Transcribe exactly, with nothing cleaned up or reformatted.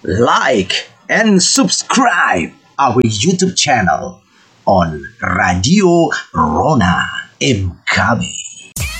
like and subscribe our YouTube channel on Radio Rona M K B.